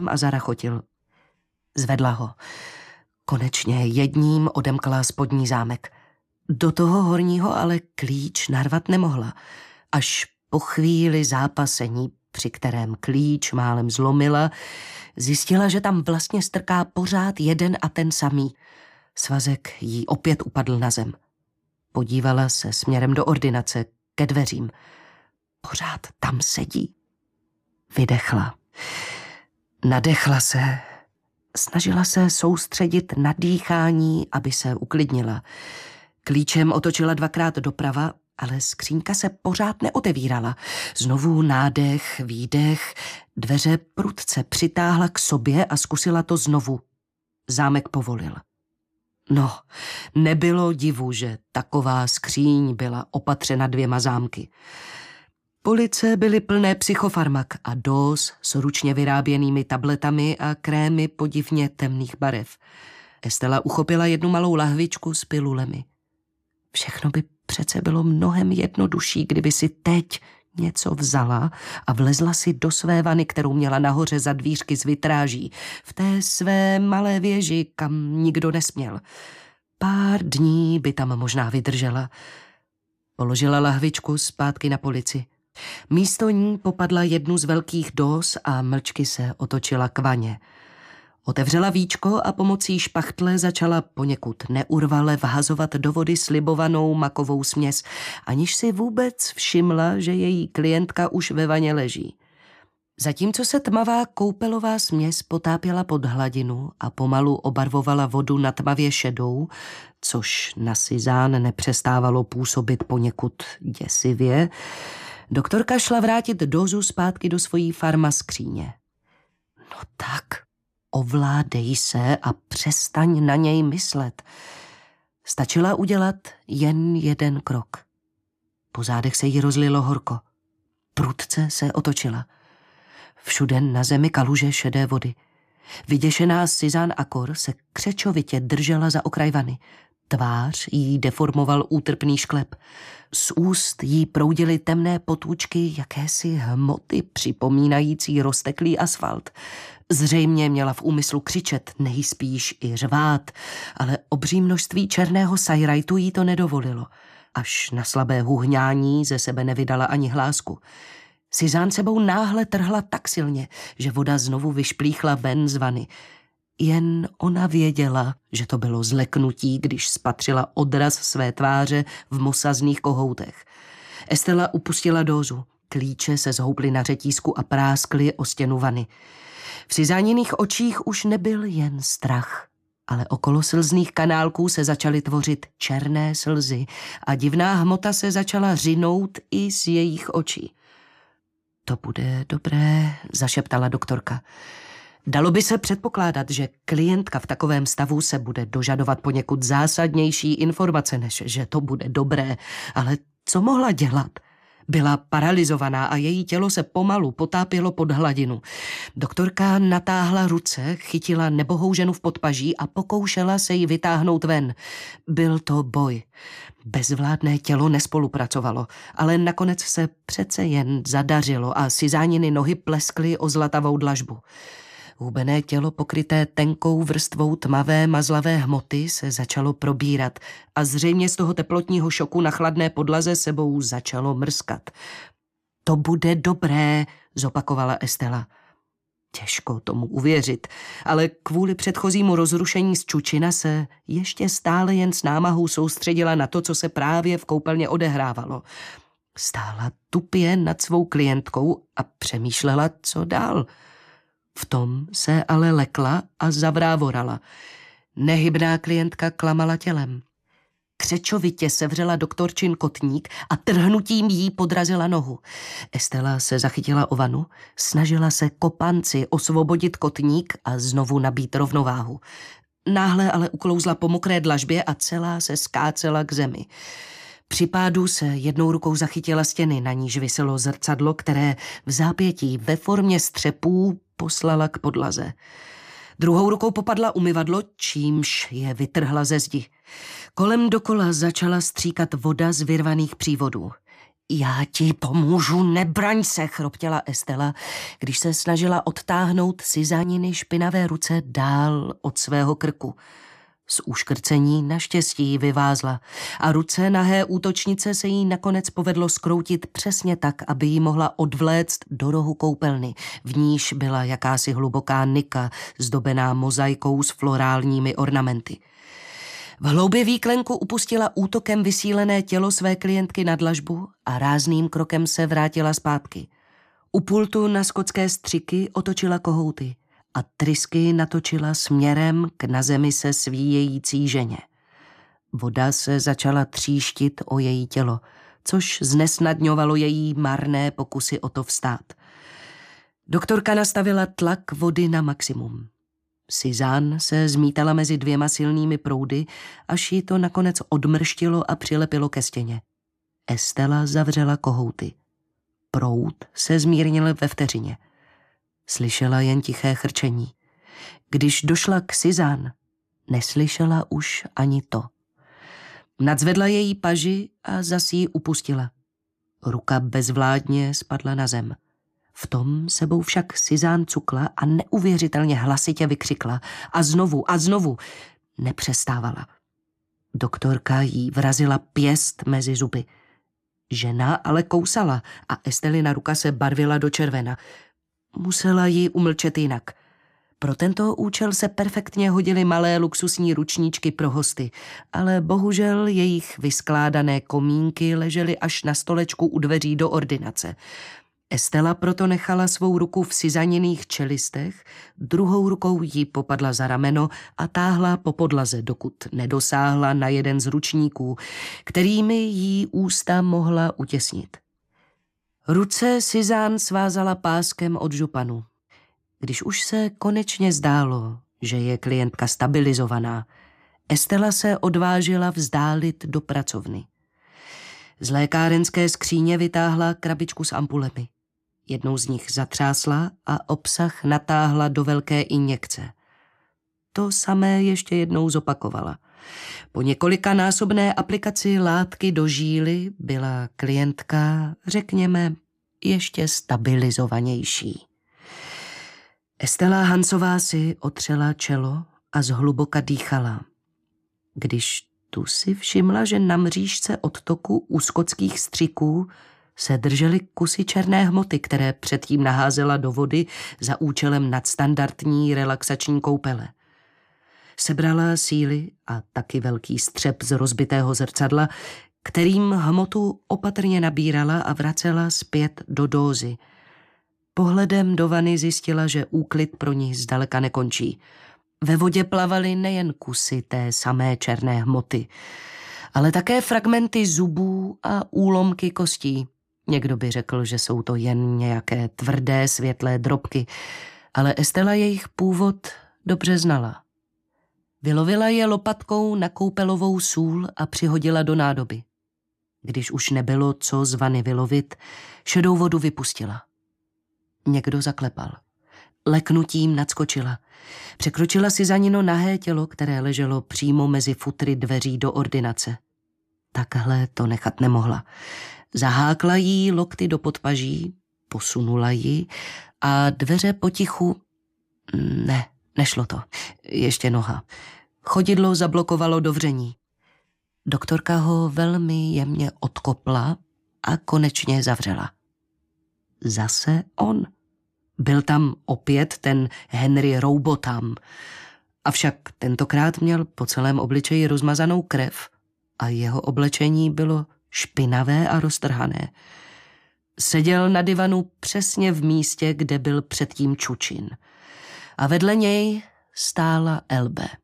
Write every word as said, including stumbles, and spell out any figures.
a zarachotil. Zvedla ho. Konečně jedním odemkla spodní zámek. Do toho horního ale klíč narvat nemohla. Až po chvíli zápasení, při kterém klíč málem zlomila, zjistila, že tam vlastně strká pořád jeden a ten samý. Svazek jí opět upadl na zem. Podívala se směrem do ordinace, ke dveřím. Pořád tam sedí. Vydechla. Nadechla se. Snažila se soustředit na dýchání, aby se uklidnila. Klíčem otočila dvakrát doprava, ale skřínka se pořád neotevírala. Znovu nádech, výdech, dveře prudce přitáhla k sobě a zkusila to znovu. Zámek povolil. No, nebylo divu, že taková skříň byla opatřena dvěma zámky. Police byly plné psychofarmak a dóz s ručně vyráběnými tabletami a krémy podivně temných barev. Estela uchopila jednu malou lahvičku s pilulemi. Všechno by přece bylo mnohem jednodušší, kdyby si teď něco vzala a vlezla si do své vany, kterou měla nahoře za dvířky z vitráží, v té své malé věži, kam nikdo nesměl. Pár dní by tam možná vydržela. Položila lahvičku zpátky na polici. Místo ní popadla jednu z velkých dóz a mlčky se otočila k vaně. Otevřela víčko a pomocí špachtle začala poněkud neurvale vhazovat do vody slibovanou makovou směs, aniž si vůbec všimla, že její klientka už ve vaně leží. Zatímco se tmavá koupelová směs potápěla pod hladinu a pomalu obarvovala vodu na tmavě šedou, což na Suzanne nepřestávalo působit poněkud děsivě, doktorka šla vrátit dózu zpátky do svojí farmaskříně. No tak, ovládej se a přestaň na něj myslet. Stačila udělat jen jeden krok. Po zádech se jí rozlilo horko. Prudce se otočila. Všude na zemi kaluže šedé vody. Vyděšená Suzanne Akor se křečovitě držela za okraj vany. Tvář jí deformoval útrpný šklep. Z úst jí proudily temné potůčky jakési hmoty připomínající rozteklý asfalt. Zřejmě měla v úmyslu křičet, nejspíš i řvát, ale obří množství černého sajrajtu jí to nedovolilo. Až na slabé huhňání ze sebe nevydala ani hlásku. Suzanne sebou náhle trhla tak silně, že voda znovu vyšplíchla ven z vany. Jen ona věděla, že to bylo zleknutí, když spatřila odraz své tváře v mosazných kohoutech. Estela upustila dózu. Klíče se zhouply na řetízku a práskly o stěnu vany. V Suzanniných očích už nebyl jen strach, ale okolo slzných kanálků se začaly tvořit černé slzy a divná hmota se začala řinout i z jejich očí. To bude dobré, zašeptala doktorka. Dalo by se předpokládat, že klientka v takovém stavu se bude dožadovat poněkud zásadnější informace, než že to bude dobré. Ale co mohla dělat? Byla paralyzovaná a její tělo se pomalu potápělo pod hladinu. Doktorka natáhla ruce, chytila nebohou ženu v podpaží a pokoušela se ji vytáhnout ven. Byl to boj. Bezvládné tělo nespolupracovalo, ale nakonec se přece jen zadařilo a Suzanniny nohy pleskly o zlatavou dlažbu. Hubené tělo pokryté tenkou vrstvou tmavé mazlavé hmoty se začalo probírat a zřejmě z toho teplotního šoku na chladné podlaze sebou začalo mrskat. To bude dobré, zopakovala Estela. Těžko tomu uvěřit, ale kvůli předchozímu rozrušení z Čučina se ještě stále jen s námahou soustředila na to, co se právě v koupelně odehrávalo. Stála tupě nad svou klientkou a přemýšlela, co dál. V tom se ale lekla a zavrávorala. Nehybná klientka klamala tělem. Křečovitě sevřela doktorčin kotník a trhnutím jí podrazila nohu. Estela se zachytila o vanu, snažila se kopanci osvobodit kotník a znovu nabít rovnováhu. Náhle ale uklouzla po mokré dlažbě a celá se skácela k zemi. Při pádu se jednou rukou zachytila stěny, na níž viselo zrcadlo, které v zápětí ve formě střepů poslala k podlaze. Druhou rukou popadla umyvadlo, čímž je vytrhla ze zdi. Kolem dokola začala stříkat voda z vyrvaných přívodů. Já ti pomůžu, nebraň se, chroptěla Estela, když se snažila odtáhnout Suzanniny špinavé ruce dál od svého krku. Z uškrcení naštěstí vyvázla a ruce nahé útočnice se jí nakonec povedlo skroutit přesně tak, aby jí mohla odvléct do rohu koupelny. V níž byla jakási hluboká nika, zdobená mozaikou s florálními ornamenty. V hloubi výklenku upustila útokem vysílené tělo své klientky na dlažbu a rázným krokem se vrátila zpátky. U pultu na skotské střiky otočila kohouty a trysky natočila směrem k na zemi se svíjející ženě. Voda se začala tříštit o její tělo, což znesnadňovalo její marné pokusy o to vstát. Doktorka nastavila tlak vody na maximum. Suzanne se zmítala mezi dvěma silnými proudy, až jí to nakonec odmrštilo a přilepilo ke stěně. Estela zavřela kohouty. Proud se zmírnil ve vteřině. Slyšela jen tiché chrčení. Když došla k Suzanne, neslyšela už ani to. Nadzvedla její paži a zas ji upustila. Ruka bezvládně spadla na zem. V tom sebou však Suzanne cukla a neuvěřitelně hlasitě vykřikla. A znovu, a znovu. Nepřestávala. Doktorka jí vrazila pěst mezi zuby. Žena ale kousala a Estelina ruka se barvila do červena. Musela ji umlčet jinak. Pro tento účel se perfektně hodily malé luxusní ručníčky pro hosty, ale bohužel jejich vyskládané komínky ležely až na stolečku u dveří do ordinace. Estela proto nechala svou ruku v Suzanniných čelistech, druhou rukou jí popadla za rameno a táhla po podlaze, dokud nedosáhla na jeden z ručníků, kterými jí ústa mohla utěsnit. Ruce Suzanne svázala páskem od županu. Když už se konečně zdálo, že je klientka stabilizovaná, Estela se odvážila vzdálit do pracovny. Z lékárenské skříně vytáhla krabičku s ampulemi. Jednou z nich zatřásla a obsah natáhla do velké injekce. To samé ještě jednou zopakovala. Po několika násobné aplikaci látky do žíly byla klientka, řekněme, ještě stabilizovanější. Estela Hansová si otřela čelo a zhluboka dýchala. Když tu si všimla, že na mřížce odtoku u skotských střiků se držely kusy černé hmoty, které předtím naházela do vody za účelem nadstandardní relaxační koupele. Sebrala síly a taky velký střep z rozbitého zrcadla, kterým hmotu opatrně nabírala a vracela zpět do dózy. Pohledem do vany zjistila, že úklid pro ní zdaleka nekončí. Ve vodě plavaly nejen kusy té samé černé hmoty, ale také fragmenty zubů a úlomky kostí. Někdo by řekl, že jsou to jen nějaké tvrdé světlé drobky, ale Estela jejich původ dobře znala. Vylovila je lopatkou na koupelovou sůl a přihodila do nádoby. Když už nebylo co z vany vylovit, šedou vodu vypustila. Někdo zaklepal. Leknutím nadskočila. Překročila Suzannino nahé tělo, které leželo přímo mezi futry dveří do ordinace. Takhle to nechat nemohla. Zahákla jí lokty do podpaží, posunula ji a dveře potichu... Ne, nešlo to. Ještě noha. Chodidlo zablokovalo do vření. Doktorka ho velmi jemně odkopla a konečně zavřela. Zase on. Byl tam opět ten Henry Roubotham. Avšak tentokrát měl po celém obličeji rozmazanou krev a jeho oblečení bylo špinavé a roztrhané. Seděl na divanu přesně v místě, kde byl předtím Čučin. A vedle něj stála Elbe.